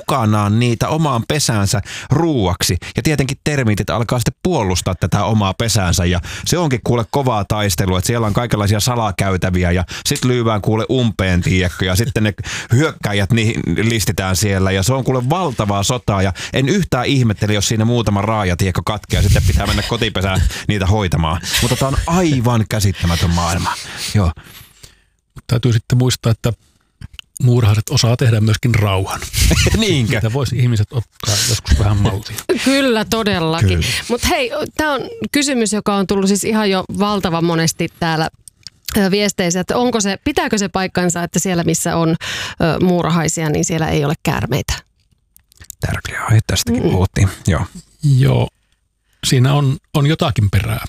mukanaan niitä omaan pesäänsä ruuaksi. Ja tietenkin termiitit alkaa sitten puolustaa tätä omaa pesäänsä ja se onkin kuule kovaa taistelua, että siellä on kaikenlaisia salakäytäviä ja sitten lyövään kuule umpeen, tiedätkö, ja sitten ne hyökkäjät listitään siellä ja se on kuule valtavaa sotaa ja en yhtään ihmettele, jos siinä muutama raaja, tiedätkö, katkeaa ja sitten pitää mennä kotipesään niitä hoitamaan. Mutta tämä on aivan käsittämätön maailma. Joo. Täytyy sitten muistaa, että muurahaiset osaa tehdä myöskin rauhan. Niinkö? Siitä voisi ihmiset ottaa joskus vähän mallia. Kyllä, todellakin. Mutta hei, tämä on kysymys, joka on tullut siis ihan jo valtavan monesti täällä viesteissä, että pitääkö se paikkansa, että siellä missä on muurahaisia, niin siellä ei ole käärmeitä? Tärkeä aihe, tästäkin puhuttiin. Joo, siinä on jotakin perää.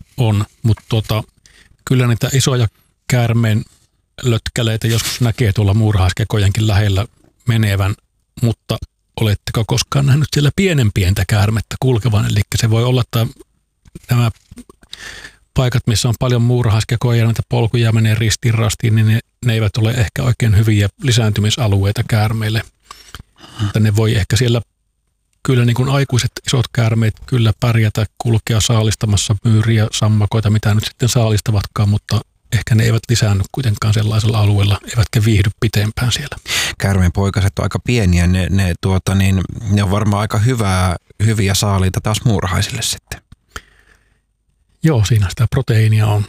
Mutta kyllä niitä isoja käärmeen lötkäleitä joskus näkee tuolla muurahaiskekojenkin lähellä menevän, mutta oletteko koskaan nähnyt siellä pientä käärmettä kulkevan? Eli se voi olla, että nämä paikat, missä on paljon muurahaiskekoja ja näitä polkuja menee ristiin rastiin, niin ne eivät ole ehkä oikein hyviä lisääntymisalueita käärmeille. Mutta ne voi ehkä siellä kyllä niin kuin aikuiset isot käärmeet kyllä pärjätä, kulkea saalistamassa myyriä, sammakoita, mitä nyt sitten saalistavatkaan, mutta ehkä ne eivät lisäänny kuitenkaan sellaisella alueella, eivätkä viihdy pitempään siellä. Käärmeen poikaset on aika pieniä, ne on varmaan aika hyviä saaliita taas muurahaisille sitten. Joo, siinä sitä proteiinia on.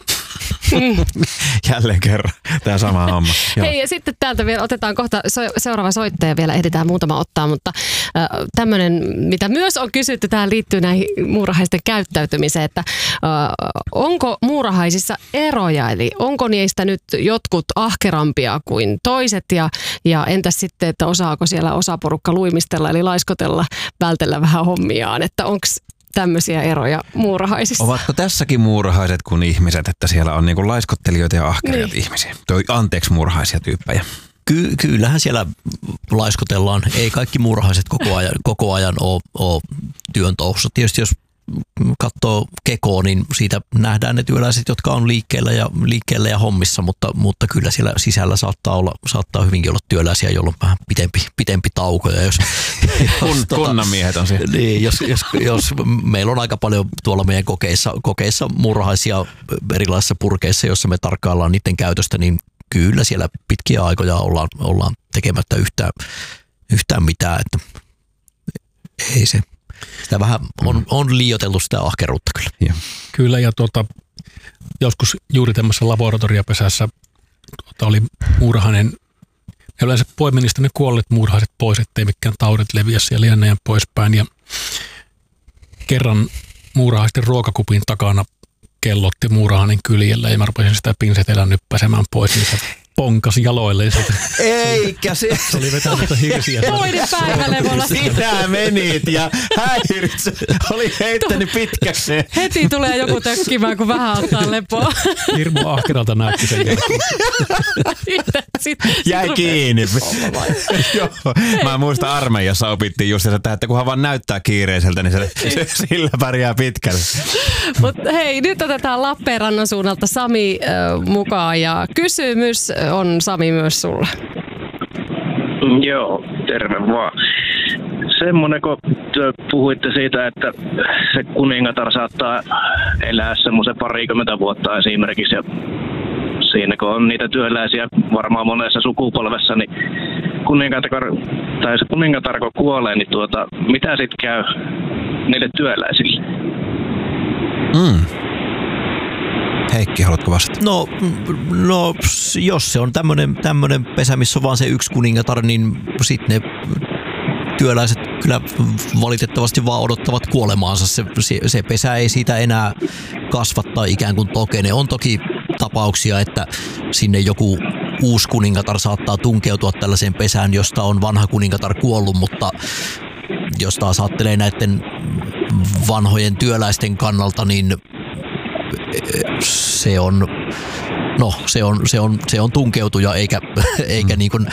Jälleen kerran tämä sama homma. Hei, ja sitten täältä vielä otetaan kohta seuraava soittaja, vielä ehditään muutama ottaa, mutta tämmöinen, mitä myös on kysytty, tähän liittyy näihin muurahaisten käyttäytymiseen, että onko muurahaisissa eroja, eli onko niistä nyt jotkut ahkerampia kuin toiset, ja entäs sitten, että osaako siellä osaporukka luimistella, eli laiskotella, vältellä vähän hommiaan, että onko tämmöisiä eroja muurahaisissa? Ovatko tässäkin muurahaiset kuin ihmiset, että siellä on niinku laiskottelijoita ja ahkeria ihmisiä? Anteeksi, muurahaisia tyyppejä. Kyllähän siellä laiskotellaan. Ei kaikki muurahaiset koko ajan ole työn touhussa. Tietysti jos katsoo kekoa, niin siitä nähdään ne työläiset, jotka on liikkeellä ja hommissa, mutta kyllä siellä sisällä saattaa hyvinkin olla työläisiä, joilla on vähän pitempi tauko. Ja jos kunnanmiehet on siellä. Niin, jos meillä on aika paljon tuolla meidän kokeissa muurahaisia erilaisissa purkeissa, joissa me tarkkaillaan niiden käytöstä, niin kyllä siellä pitkiä aikoja ollaan tekemättä yhtään mitään, että ei se. Sitä vähän on liioiteltu sitä ahkeruutta kyllä. Ja. Kyllä, ja joskus juuri tämmöisessä laboratoriopesässä oli muurahainen. Ne yleensä poimi niistä ne kuolleet muurahaiset pois, ettei mikään taudit leviä siellä ja näin poispäin. Ja kerran muurahaisten ruokakupin takana kellotti muurahainen kyljellä ja mä rupesin sitä pinsetellä nyppäsemään pois, niin se ponkasi jaloilleen. Eikä se. Se oli vetänyt hirsiä. Toinen päivälevolla. Sinä menit ja häiritse. Oli heittänyt pitkäksi. Heti tulee joku tökkimään, kun vähän ottaa lepoa. Hirmu ahkeralta näytti sen jälkeen. Jäi kiinni. Joo. Mä muistan armeijassa opittiin just sitä, että kunhan vaan näyttää kiireiseltä, niin sillä pärjää pitkälle. Mutta hei, nyt otetaan Lappeenrannan suunnalta Sami mukaan ja kysymys on Sami myös sulle. Joo, terve vaan. Semmoinen, kun puhuitte siitä, että se kuningatar saattaa elää semmoisen 20 vuotta esimerkiksi, ja siinä kun on niitä työläisiä varmaan monessa sukupolvessa, niin se kuningatar kun kuolee, niin mitä sitten käy niille työläisille? Heikki, haluatko vastata? No, jos se on tämmöinen pesä, missä on vaan se yksi kuningatar, niin sitten ne työläiset kyllä valitettavasti vaan odottavat kuolemaansa. Se pesä ei siitä enää kasva tai ikään kuin tokene. On toki tapauksia, että sinne joku uusi kuningatar saattaa tunkeutua tällaiseen pesään, josta on vanha kuningatar kuollut, mutta jos taas ajattelee näiden vanhojen työläisten kannalta, niin se on tunkeutuja eikä niin kuin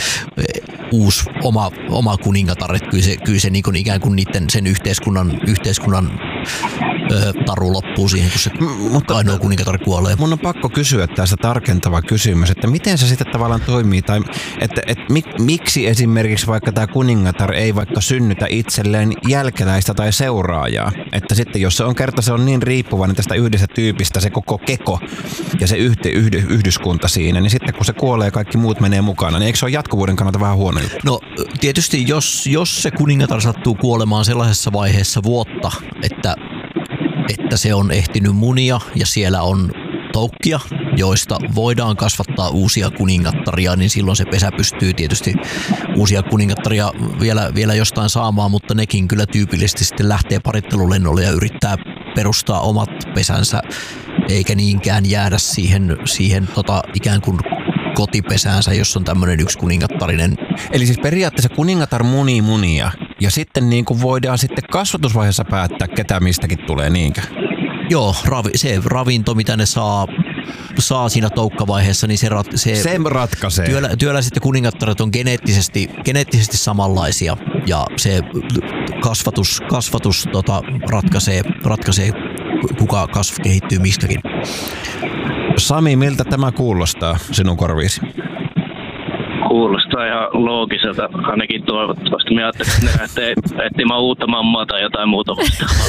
uusi oma kuningatar. Kyllä se niin kuin ikään kuin sen yhteiskunnan taru loppuu siihen, kun se ainoa kuningatar kuolee. Mun on pakko kysyä tästä tarkentava kysymys, että miten se sitten tavallaan toimii, tai miksi esimerkiksi vaikka tämä kuningatar ei vaikka synnytä itselleen jälkeläistä tai seuraajaa, että sitten jos se on niin riippuvainen tästä yhdestä tyypistä, se koko keko ja se yhdyskunta siinä, niin sitten kun se kuolee, kaikki muut menee mukana, niin eikö se ole jatkuvuuden kannalta vähän huono juttu? No tietysti jos se kuningatar sattuu kuolemaan sellaisessa vaiheessa vuotta, että se on ehtinyt munia ja siellä on toukkia, joista voidaan kasvattaa uusia kuningattaria, niin silloin se pesä pystyy tietysti uusia kuningattaria vielä jostain saamaan, mutta nekin kyllä tyypillisesti sitten lähtee parittelulennolle ja yrittää perustaa omat pesänsä, eikä niinkään jäädä siihen ikään kuin kotipesäänsä, jos on tämmöinen yksi kuningattarinen. Eli siis periaatteessa kuningatar munii munia ja sitten niin kuin voidaan sitten kasvatusvaiheessa päättää, ketä mistäkin tulee, niinkö? Joo, se ravinto, mitä ne saa siinä toukkavaiheessa, niin se ratkaisee. Työläiset ja kuningattaret on geneettisesti samanlaisia ja se kasvatus ratkaisee kuka kehittyy mistäkin. Sami, miltä tämä kuulostaa sinun korviisi? Kuulostaa ihan loogiselta, ainakin toivottavasti. Mä ajattelin, että ne lähtee etsimään uutta mammaa tai jotain muuta vastaavaa.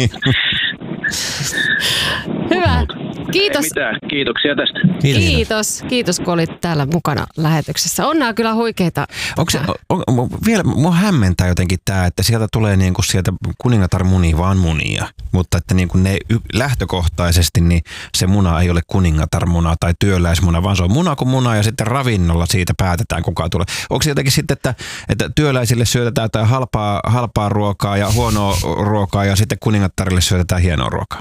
Hyvä. Kiitos. Ei mitään. Kiitoksia tästä. Kiitos, kun olit täällä mukana lähetyksessä. On nämä kyllä huikeita. Vielä mua hämmentää jotenkin tämä, että sieltä tulee niinku sieltä kuningatar munii vaan munia, mutta että niinku ne lähtökohtaisesti niin se muna ei ole kuningatarmuna tai työläismuna, vaan se on muna kuin muna ja sitten ravinnolla siitä päätetään kuka tulee. Onko se jotenkin sitten, että työläisille syötetään jotain halpaa ruokaa ja huonoa ruokaa ja sitten kuningattarille syötetään hienoa ruokaa?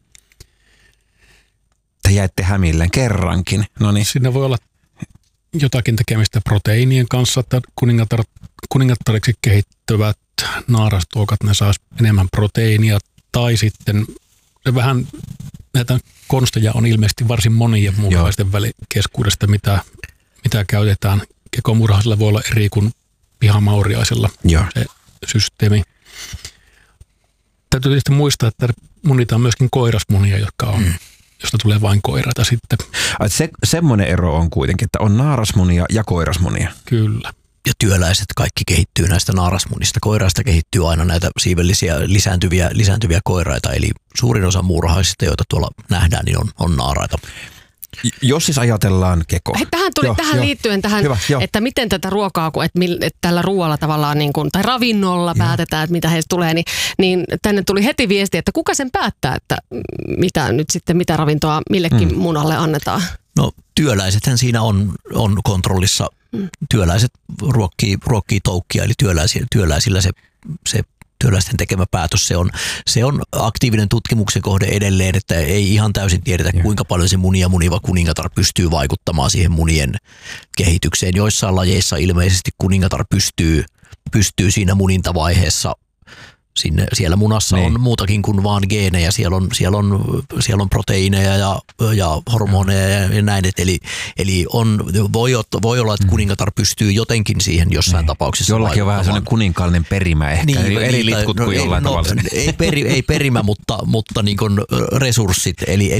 Te jäitte hämilleen kerrankin. Noniin. Siinä voi olla jotakin tekemistä proteiinien kanssa, että kuningattariksi kehittyvät naarastuokat, ne saisi enemmän proteiinia, tai sitten vähän näitä konsteja on ilmeisesti varsin monien muurahaisten keskuudesta, mitä käytetään. Kekomuurahaisella voi olla eri kuin pihamauriaisella se systeemi. Täytyy tietysti muistaa, että munitaan myöskin koirasmunia, jotka on josta tulee vain koiraita sitten. Semmoinen ero on kuitenkin, että on naarasmunia ja koirasmunia. Kyllä. Ja työläiset kaikki kehittyy näistä naarasmunista. Koiraista kehittyy aina näitä siivellisiä lisääntyviä koiraita, eli suurin osa muurahaisista, joita tuolla nähdään, niin on naaraita. Jos siis ajatellaan kekoa. Tähän liittyen, että miten tätä ruokaa, että tällä ruoalla tavallaan niin kuin, tai ravinnolla päätetään, että mitä heistä tulee, niin tänne tuli heti viesti, että kuka sen päättää, että mitä ravintoa millekin munalle annetaan? No työläisethän siinä on kontrollissa. Työläiset ruokkii toukkia, eli työläisillä se työläisten tekemä päätös, se on aktiivinen tutkimuksen kohde edelleen, että ei ihan täysin tiedetä, kuinka paljon se munia muniva kuningatar pystyy vaikuttamaan siihen munien kehitykseen. Joissain lajeissa ilmeisesti kuningatar pystyy siinä munintavaiheessa. Siellä munassa on muutakin kuin vaan geenejä, siellä on proteiineja ja hormoneja ja näin, eli voi olla, että kuningatar pystyy jotenkin siihen jossain tapauksessa. Jollakin on vähän sellainen kuninkaallinen perimä ehkä, eri litkut kuin jollain tavalla. Ei perimä, mutta niin kuin resurssit,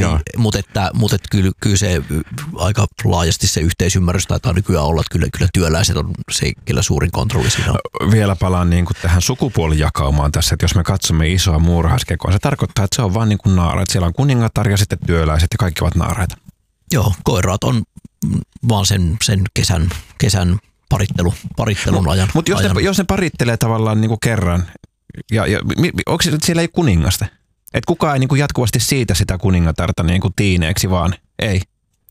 mutta kyllä se aika laajasti se yhteisymmärrys taitaa nykyään olla, että kyllä työläiset on se, kyllä suurin kontrolli siinä on. Vielä palaan niin kuin tähän sukupuolijakaumaan tässä, että jos me katsomme isoa muurahaiskekoa, se tarkoittaa, että se on vaan niin kuin naaraita. Siellä on kuningatar ja sitten työläiset ja kaikki ovat naaraita. Joo, koiraat on vaan sen kesän parittelun ajan. Mutta jos ne parittelee tavallaan niin kuin kerran, onko siellä ei kuningasta? Että kukaan ei niin kuin jatkuvasti siitä sitä kuningatarta niin kuin tiineeksi vaan, ei?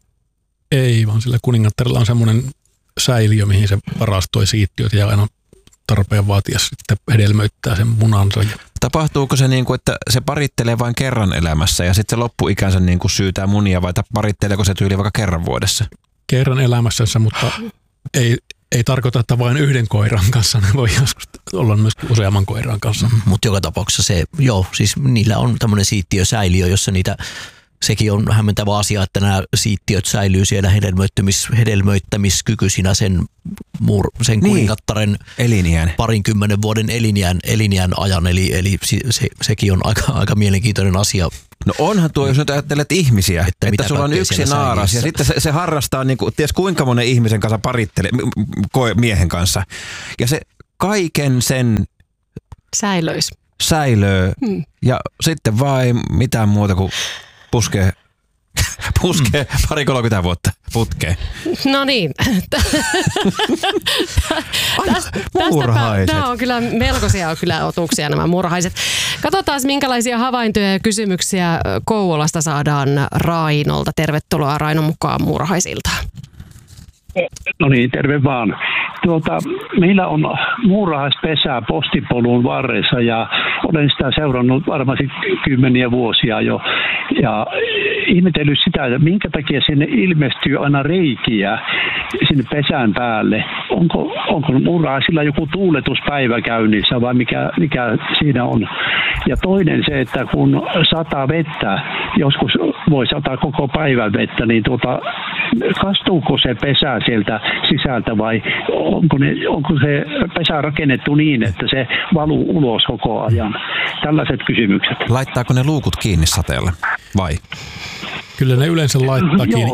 Ei, vaan sillä kuningattarilla on semmoinen säiliö, mihin se varastoi siittiöt ja aina tarpeen vaatia sitten hedelmöittää sen munansa. Tapahtuuko se niin kuin, että se parittelee vain kerran elämässä ja sitten se loppuikänsä niin kuin syytää munia vai paritteleeko se tyyli vaikka kerran vuodessa? Kerran elämässänsä, mutta ei tarkoita, että vain yhden koiran kanssa, ne voi joskus olla myös useamman koiran kanssa. Mutta joka tapauksessa siis niillä on tämmöinen siittiösäiliö, jossa sekin on hämmentävä asia, että nämä siittiöt säilyy siellä hedelmöittämiskykyisinä sen kuningattaren eliniän. 20 vuoden elinjään ajan, eli sekin on aika mielenkiintoinen asia. No onhan tuo, jos nyt ajattelet ihmisiä, että sulla on yksi naaras ja sitten se harrastaa niin kuin, ties kuinka monen ihmisen kanssa parittelee, miehen kanssa. Ja se kaiken sen säilöö ja sitten vaan ei mitään muuta kuin puskee 30 vuotta putkeen. No niin. Muurahaiset. Nämä on kyllä melkoisia otuksia nämä muurahaiset. Katsotaan minkälaisia havaintoja ja kysymyksiä Kouvolasta saadaan Rainolta. Tervetuloa Raino mukaan muurahaisiltaan. No niin, terve vaan. Meillä on muurahaispesää postipolun varressa ja olen sitä seurannut varmasti kymmeniä vuosia jo. Ja ihmetellyt sitä, että minkä takia sinne ilmestyy aina reikiä sinne pesän päälle. Onko muurahaisilla joku tuuletuspäivä käynnissä vai mikä siinä on? Ja toinen se, että kun sataa vettä, joskus voi sataa koko päivän vettä, niin kastuuko se pesä sieltä sisältä vai onko se pesä rakennettu niin, että se valuu ulos koko ajan? Tällaiset kysymykset. Laittaako ne luukut kiinni sateella vai? Kyllä ne yleensä laittaa kiinni.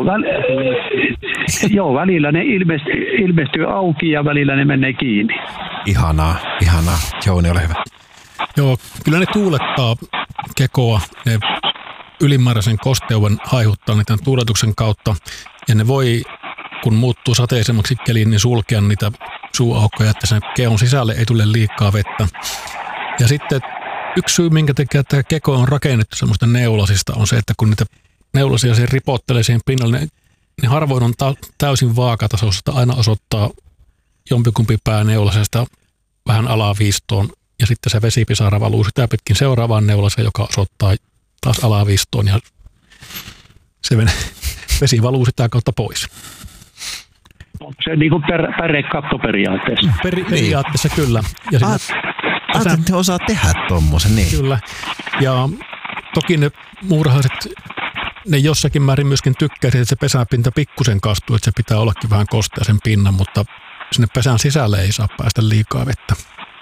Joo, välillä ne ilmestyy auki ja välillä ne menee kiinni. Ihanaa. Jouni, ole hyvä. Joo, kyllä ne tuulettaa kekoa. Ne ylimääräisen kosteuden haihuttaa niiden tuuletuksen kautta. Ja ne voi, kun muuttuu sateisemmaksi keliin, niin sulkea niitä suuaukkoja, että sen kehon sisälle ei tule liikaa vettä. Ja sitten yksi syy, minkä tekee, että keko on rakennettu semmoista neulasista, on se, että kun niitä neulasia siihen ripottelee siihen pinnalle, niin harvoin on täysin vaakatasoista. Aina osoittaa jompikumpi pää neulasesta vähän alaviistoon ja sitten se vesipisara valuu sitä pitkin seuraavaan neulaseen, joka osoittaa taas alaviistoon ja se vesi valuu sitä kautta pois. Se on niin kuin pärekatto periaatteessa. Periaatteessa kyllä. Ja te osaa tehdä tommosen, niin. Kyllä. Ja toki ne muurahaiset, ne jossakin määrin myöskin tykkäisi, että se pesäpinta pikkusen kastuu, että se pitää ollakin vähän kosteisen pinnan, mutta sinne pesän sisälle ei saa päästä liikaa vettä.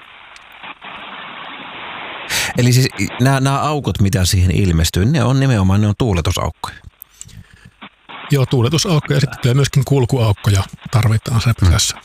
Eli siis nämä aukot, mitä siihen ilmestyy, ne on tuuletusaukkoja. Joo, tuuletusaukkoja ja sitten myöskin kulkuaukkoja tarvitaan se pesässä.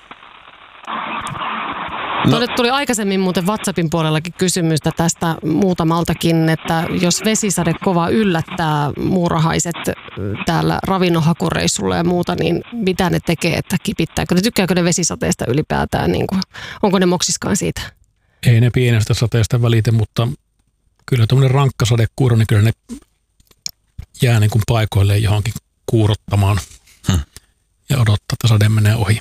Tuonne tuli aikaisemmin muuten WhatsAppin puolellakin kysymystä tästä muutamaltakin, että jos vesisade kova yllättää muurahaiset täällä ravinnonhakureissulla ja muuta, niin mitä ne tekee, että kipittääkö ne, tykkääkö ne vesisateesta ylipäätään, niin kuin, onko ne moksiskaan siitä? Ei ne pienestä sateesta välitä, mutta kyllä tuommoinen rankka sadekuuro, niin kyllä ne jää niin kuin paikoilleen johonkin kuurottamaan ja odottaa, että sade menee ohi.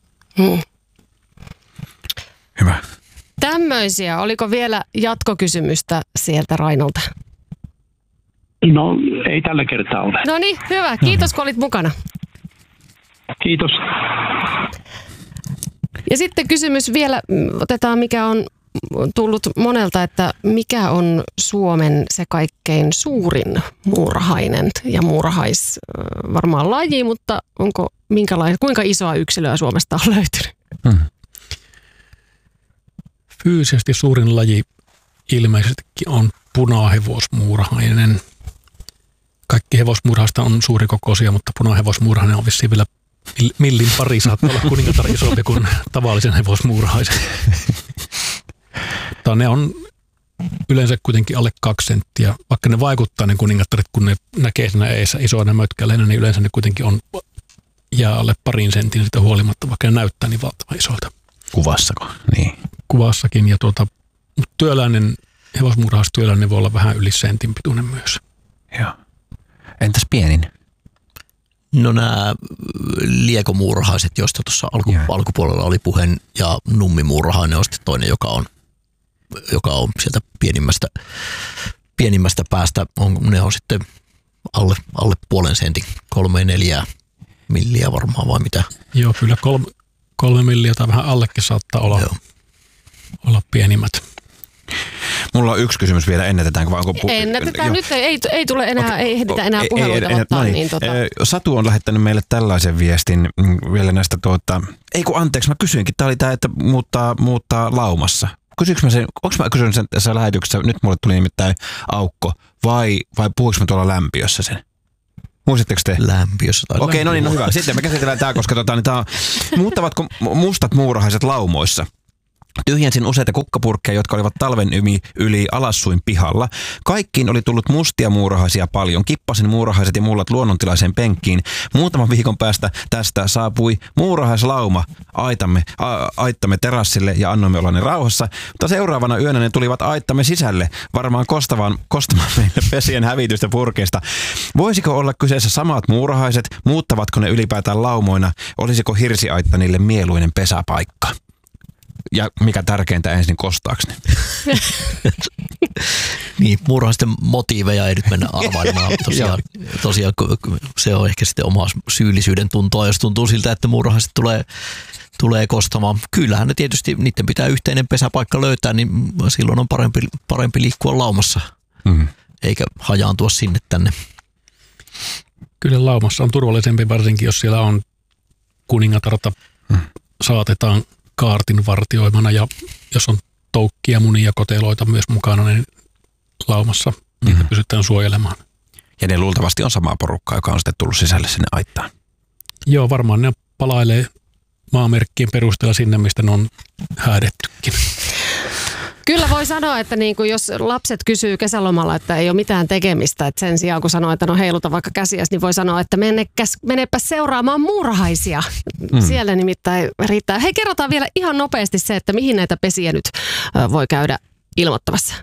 Hyvä. Tämmöisiä. Oliko vielä jatkokysymystä sieltä Rainolta? No, ei tällä kertaa ole. No niin, hyvä. Kiitos, kun olit mukana. Kiitos. Ja sitten kysymys vielä, otetaan mikä on tullut monelta, että mikä on Suomen se kaikkein suurin muurahainen ja muurahais varmaan laji, mutta kuinka isoa yksilöä Suomesta on löytynyt? Fyysisesti suurin laji ilmeisestikin on punahevosmuurahainen. Kaikki hevosmuurahaista on suurikokoisia, mutta punahevosmuurahainen on vissiin vielä millin pari, saattaa olla kuningatar isompi kuin tavallisen hevosmuurahaisen. Mutta ne on yleensä kuitenkin alle 2 senttiä. Vaikka ne vaikuttaa ne kuningattarit, kun ne näkee siinä eessä isoina mötkäleinä, niin yleensä ne kuitenkin jää alle 2 sentin sitä huolimatta, vaikka ne näyttää niin valtavan isolta. Kuvassako? Niin. Kuvassakin. Ja hevosmuurahaistyöläinen voi olla vähän yli sentin pituinen myös. Joo. Entäs pienin? No nämä liekomuurahaiset, joista tuossa alkupuolella oli puhe, ja nummimuurahainen on sitten toinen, joka on sieltä pienimmästä päästä. Ne on sitten alle 0,5 sentin, 3-4 milliä varmaan vai mitä? Joo, kyllä 3 milliä tai vähän allekin saattaa olla pienimmät. Mulla mulla on yksi kysymys vielä, ennätetäänkö vai onko... Ennätetään nyt, ei tule enää, ei ehditä enää puheluita ottaa. Niin, Satu on lähettänyt meille tällaisen viestin vielä näistä anteeksi, mä kysyinkin, tää oli tää, että muuttaa laumassa. Onko mä kysynyt sen tässä lähetyksessä, nyt mulle tuli nimittäin aukko, vai puhuinko mä tuolla lämpiössä sen? Muistatteko te? Lämpiössä tai Okei, no niin, no hyvä. Sitten me käsitellään tämä, koska muuttavatko mustat muurahaiset laumoissa? Tyhjensin useita kukkapurkkeja, jotka olivat talven yli alassuin pihalla. Kaikkiin oli tullut mustia muurahaisia paljon. Kippasin muurahaiset ja mullat luonnontilaiseen penkkiin. Muutaman viikon päästä tästä saapui muurahaislauma aittamme terassille ja annoimme olla ne rauhassa. Mutta seuraavana yönä ne tulivat aittamme sisälle, varmaan kostamaan meille pesien hävitystä purkeista. Voisiko olla kyseessä samat muurahaiset? Muuttavatko ne ylipäätään laumoina? Olisiko hirsiaitta niille mieluinen pesäpaikka? Ja mikä tärkeintä, ensin kostaaks ne? Niin, muurahaisten motiiveja ei nyt mennä arvailemaan. Tosiaan se on ehkä sitten oma syyllisyyden tuntoa, jos tuntuu siltä, että muurahaiset tulee kostamaan. Kyllähän ne tietysti, niiden pitää yhteinen pesäpaikka löytää, niin silloin on parempi liikkua laumassa, eikä hajaantua sinne tänne. Kyllä laumassa on turvallisempi, varsinkin jos siellä on kuningatarta saatetaan kaartin vartioimana, ja jos on toukkia, munia, koteloita myös mukana, niin laumassa niitä pystytään suojelemaan. Ja ne luultavasti on samaa porukkaa, joka on sitten tullut sisälle sinne aittaan. Joo, varmaan ne palailee maamerkkien perusteella sinne, mistä ne on häädettykin. Kyllä voi sanoa, että niin kuin jos lapset kysyy kesälomalla, että ei ole mitään tekemistä, että sen sijaan kun sanoo, että no heiluta vaikka käsiäsi, niin voi sanoa, että menepä seuraamaan muurahaisia. Siellä nimittäin riittää. Hei, kerrotaan vielä ihan nopeasti se, että mihin näitä pesiä nyt voi käydä ilmoittamassa.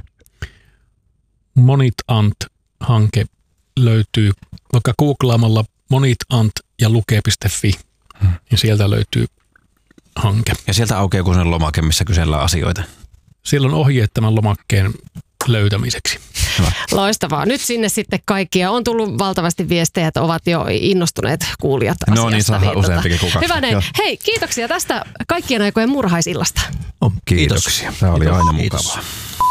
Monitant-hanke löytyy vaikka googlaamalla monitant ja luke.fi, ja sieltä löytyy hanke. Ja sieltä aukeaa kun sen lomake, missä kysellään asioita. Siellä on ohjeet tämän lomakkeen löytämiseksi. Hyvä. Loistavaa. Nyt sinne sitten kaikkia. On tullut valtavasti viestejä, että ovat jo innostuneet kuulijat asiasta. No niin, saadaan useampikin kuin 2. Hyvä näin. Hei, kiitoksia tästä kaikkien aikojen muurahaisillasta. Kiitoksia. Tämä oli aina mukavaa.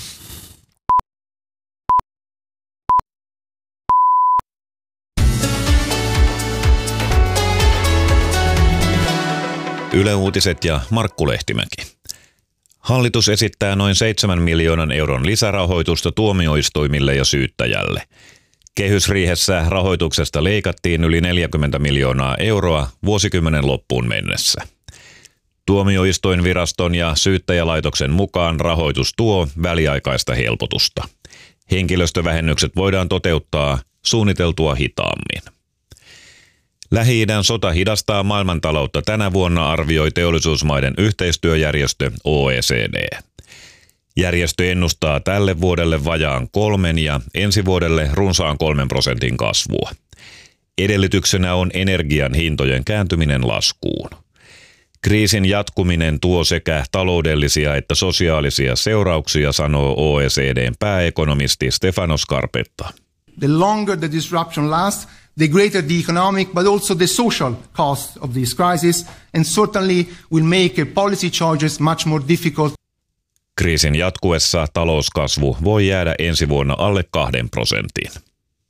Yle Uutiset ja Markku Lehtimäki. Hallitus esittää noin 7 miljoonan euron lisärahoitusta tuomioistuimille ja syyttäjälle. Kehysriihessä rahoituksesta leikattiin yli 40 miljoonaa euroa vuosikymmenen loppuun mennessä. Tuomioistuinviraston ja syyttäjälaitoksen mukaan rahoitus tuo väliaikaista helpotusta. Henkilöstövähennykset voidaan toteuttaa suunniteltua hitaammin. Lähi-idän sota hidastaa maailmantaloutta tänä vuonna, arvioi teollisuusmaiden yhteistyöjärjestö OECD. Järjestö ennustaa tälle vuodelle vajaan 3% ja ensi vuodelle runsaan 3% kasvua. Edellytyksenä on energian hintojen kääntyminen laskuun. Kriisin jatkuminen tuo sekä taloudellisia että sosiaalisia seurauksia, sanoo OECD:n pääekonomisti Stefanos Skarpetta. The longer the disruption lasts, the greater the economic but also the social cost of this crisis, and certainly will make policy choices much more difficult. Kriisin jatkuessa talouskasvu voi jäädä ensi vuonna alle 2%.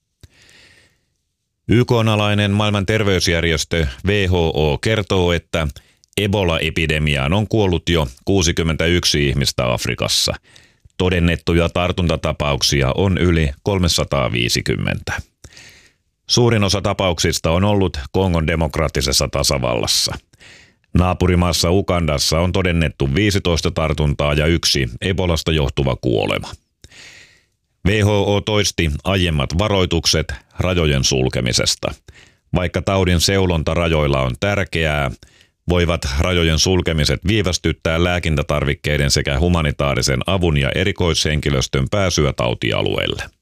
YK:n-alainen maailman terveysjärjestö WHO kertoo, että Ebola-epidemiaan on kuollut jo 61 ihmistä Afrikassa. Todennettuja tartuntatapauksia on yli 350. Suurin osa tapauksista on ollut Kongon demokraattisessa tasavallassa. Naapurimaassa Ugandassa on todennettu 15 tartuntaa ja 1 Ebolasta johtuva kuolema. WHO toisti aiemmat varoitukset rajojen sulkemisesta. Vaikka taudin seulonta rajoilla on tärkeää, voivat rajojen sulkemiset viivästyttää lääkintätarvikkeiden sekä humanitaarisen avun ja erikoishenkilöstön pääsyä tautialueelle.